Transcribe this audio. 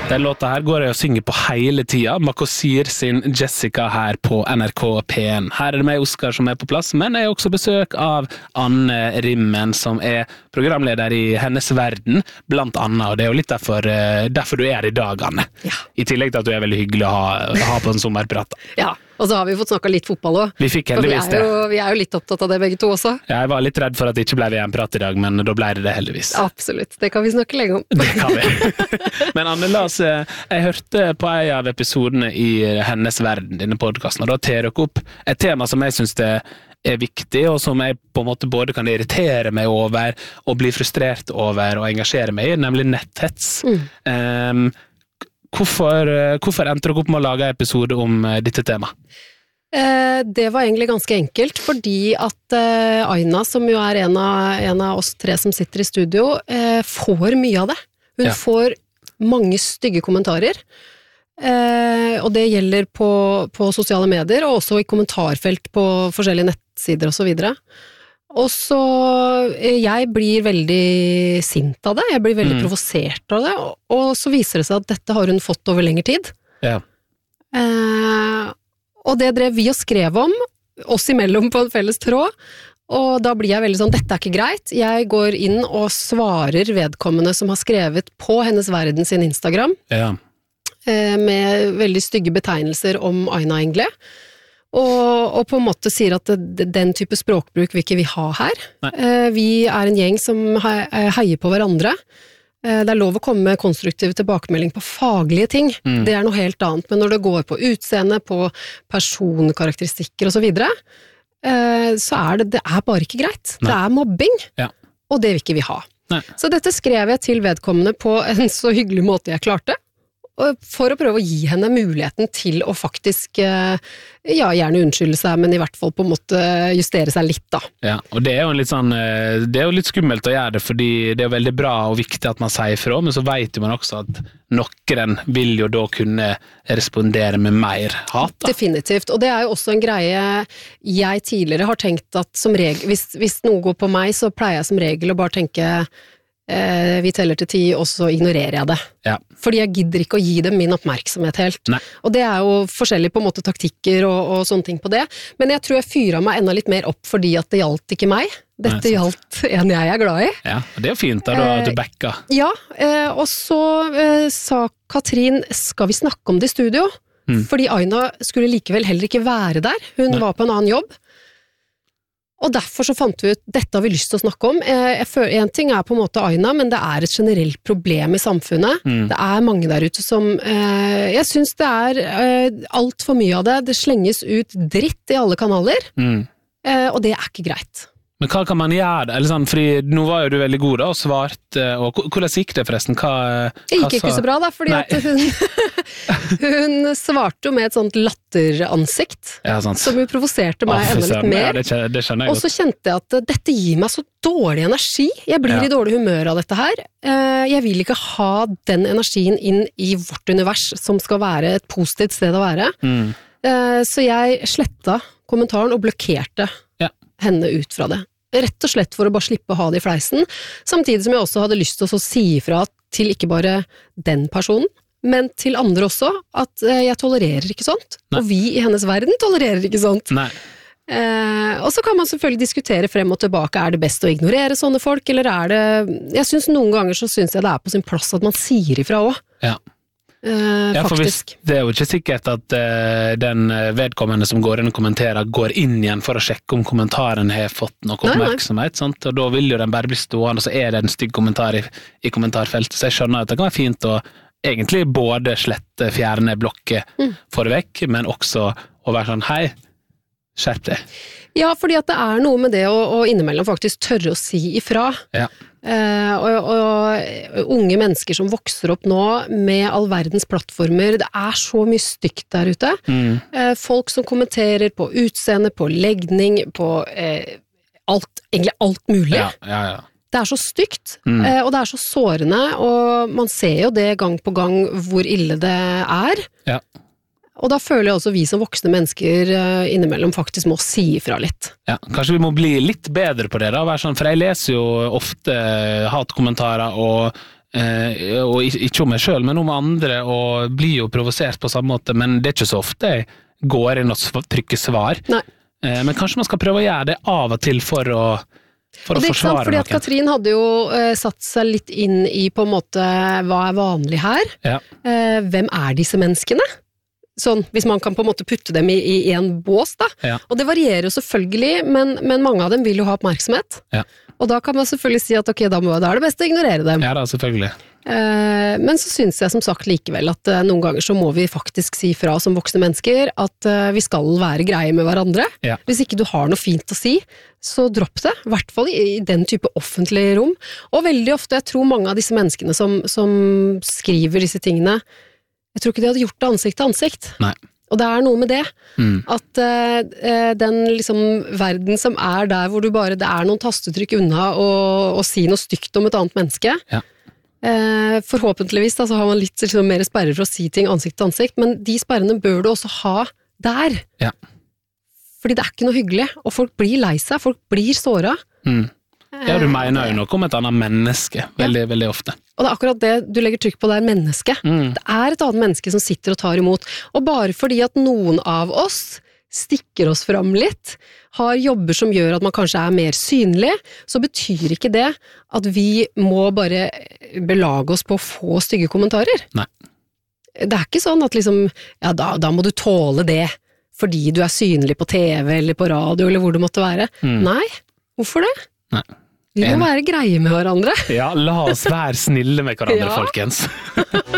Den låta her går jeg og synger på hele tiden. Makosir sin Jessica her på NRK P1. Her det meg, Oskar, som på plass, men jeg har også besøk av Anne Rimmen, som programleder i Hennes Verden, blant annet, og det jo litt derfor du i dag, Anne. Ja. I tillegg til at du veldig hyggelig å ha på en sommerprat. Ja, og så har vi fått snakket litt fotball også. Vi fikk heldigvis det. Vi jo litt opptatt av det begge to også. Ja, jeg var litt redd for at det ikke ble VM-prat i dag, men da ble det heldigvis. Absolutt, det kan vi snakke lenge om. Det kan vi. Men Anne, jeg hørte på en av episodene i Hennes Verden, denne podcasten, og da tar dere opp et tema som jeg synes det viktig, og som jeg på en måte både kan irritere meg over, og bli frustrert over, og engasjere meg i, nemlig netthets. Hvorfor endte dere opp med å lage en episode om dette temaet? Det var egentlig ganske enkelt, fordi at Aina, som jo en av oss tre som sitter i studio, får mye av det. Hun får mange stygge kommentarer, og det gjelder på sosiale medier, og også i kommentarfelt på forskjellige nettsider og så videre. Og så, jeg blir veldig sint av det, jeg blir veldig provosert av det, og så viser det seg at dette har hun fått over lengre tid. Ja. Og det drev vi og skrev om, oss imellom på en felles tråd, og da blir jeg veldig sånn, dette ikke greit. Jeg går inn og svarer vedkommende som har skrevet på Hennes Verden sin Instagram, med veldig stygge betegnelser om Aina Engle, og på en måte sier at den type språkbruk vil ikke vi ha her. Vi en gjeng som heier på hverandre. Det lov å komme med konstruktiv tilbakemelding på faglige ting. Det noe helt annet, men når det går på utseende, på personkarakteristikker og så videre, så det bare ikke greit. Det mobbing, og det vil ikke vi ha. Nei. Så dette skrev jeg til vedkommende på en så hyggelig måte jeg klarte, for å prøve å gi henne muligheten til å faktisk, gjerne unnskylde seg, men i hvert fall på en måte justere seg litt da. Ja, og det jo litt sånn, det jo litt skummelt å gjøre det, fordi det jo veldig bra og viktig at man sier fra, men så vet man også at noen vil jo da kunne respondere med mer hat da. Definitivt, og det jo også en greie jeg tidligere har tenkt at som regel, hvis noe går på meg, så pleier jeg som regel å bare tenke vi teller til 10, og så ignorerer jeg det. Ja. Fordi jeg gidder ikke å gi dem min oppmerksomhet helt. Nei. Og det jo forskjellige på en måte taktikker og sånne ting på det. Men jeg tror jeg fyret meg enda litt mer opp fordi at det gjaldt ikke meg. Dette gjaldt en jeg glad i. Ja, og det jo fint da at du backa. Ja, og så sa Katrin, skal vi snakke om det i studio? Fordi Aina skulle likevel heller ikke være der. Hun var på en annen jobb. Og derfor så fant vi ut, dette har vi lyst til å snakke om. En ting på en måte Aina, men det et generelt problem i samfunnet. Det mange der ute som, jeg synes det alt for mye av det. Det slenges ut dritt i alle kanaler, og det ikke greit. Men hva kan man gjøre? Eller sånn, fordi nå var jo du veldig god da, og svart, og hvordan gikk det forresten? Det gikk ikke så bra da, fordi at hun svarte jo med et sånt latteransikt, som jo provoserte meg enda litt mer. Ja, det skjønner jeg godt. Og så kjente jeg at dette gir meg så dårlig energi. Jeg blir i dårlig humør av dette her. Jeg vil ikke ha den energien inn i vårt univers, som skal være et positivt sted å være. Så jeg sletta kommentaren og blokkerte henne ut fra det. Rett og slett for å bare slippe å ha det i fleisen, samtidig som jeg også hadde lyst til å si ifra til ikke bare den personen, men til andre også, at jeg tolererer ikke sånt. Nei. Og vi i Hennes Verden tolererer ikke sånt. Nei. Og så kan man selvfølgelig diskutere frem og tilbake, det best å ignorere sånne folk, eller det... Jeg synes noen ganger så synes jeg det på sin plass at man sier ifra også. Ja. Ja, for det jo ikke sikkert at den vedkommende som går inn og kommenterer går inn igjen for å sjekke om kommentaren har fått noe oppmerksomhet, sant? Og da vil jo den bare bli stående, og så det en stygg kommentar i kommentarfeltet, så jeg skjønner at det kan være fint å egentlig både slette, fjerne, blokke for vekk, men også å være sånn, hei, skjerp deg. Ja, fordi at det noe med det å innimellom faktisk tørre å si ifra. Ja. Og unge mennesker som vokser opp nå med all verdens plattformer, det så mye stygt der ute. Folk som kommenterer på utseende, på legning, på egentlig alt mulig. Ja. Det så stygt, og det så sårende, og man ser jo det gang på gang hvor ille det Ja. Og da føler jeg også vi som voksne mennesker innimellom faktisk må si ifra litt. Ja, kanskje vi må bli litt bedre på det da, for jeg leser jo ofte hatkommentarer og og ikke om meg selv, men om andre, og blir jo provosert på samme måte, men det ikke så ofte jeg går inn og trykker svar. Nei. Men kanskje man skal prøve å gjøre det av og til for å forsvare noen. Og det er ikke sant, fordi at Katrin hadde jo satt seg litt inn i på en måte hva vanlig her. Ja. Hvem disse menneskene? Sånn, hvis man kan på en måte putte dem i en bås da. Ja. Og det varierer jo selvfølgelig, men mange av dem vil jo ha oppmerksomhet. Ja. Og da kan man selvfølgelig si at ok, da er det best å ignorere dem. Ja da, selvfølgelig. Men så synes jeg som sagt likevel at noen ganger så må vi faktisk si fra som voksne mennesker at vi skal være greie med hverandre. Ja. Hvis ikke du har noe fint å si, så dropp det. I hvert fall i den type offentlige rom. Og veldig ofte, jeg tror mange av disse menneskene som skriver disse tingene, jeg tror ikke de hadde gjort det ansikt til ansikt. Nei. Og det noe med det, at den liksom verden som der hvor det noen tastetrykk unna å si noe stygt om et annet menneske, ja. Forhåpentligvis da, så har man litt liksom, mer sperrer for å si ting ansikt til ansikt, men de sperrene bør du også ha der. Ja. Fordi det ikke noe hyggelig, og folk blir lei seg, folk blir såret. Ja, du mener jo noe om et annet menneske, veldig, veldig ofte. Og det akkurat det du legger trykk på, det menneske. Det et annet menneske som sitter og tar imot. Og bare fordi at noen av oss stikker oss fram litt, har jobber som gjør at man kanskje mer synlig, så betyr ikke det at vi må bare belage oss på å få stygge kommentarer. Nei. Det ikke sånn at liksom, ja da må du tåle det, fordi du synlig på TV eller på radio eller hvor det måtte være. Nei, hvorfor det? Nei. Vi må være greie med hverandre. Ja, la oss være snille med hverandre, folkens.